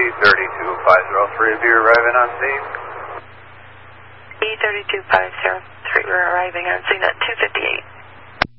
E32503 if you're arriving on scene. E32503, we're arriving on scene at 2:58.